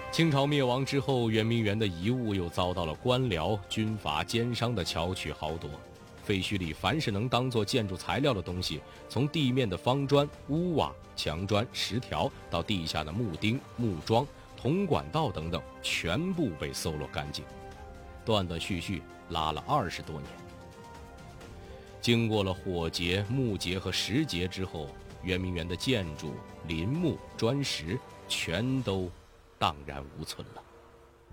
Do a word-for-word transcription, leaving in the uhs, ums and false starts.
清朝灭亡之后，圆明园的遗物又遭到了官僚、军阀、奸商的巧取豪夺。废墟里凡是能当作建筑材料的东西，从地面的方砖、屋瓦、墙砖、石条到地下的木钉、木桩、铜管道等等，全部被搜罗干净。断断续续拉了二十多年。经过了火劫、木劫和石劫之后，圆明园的建筑、林木、砖石全都荡然无存了。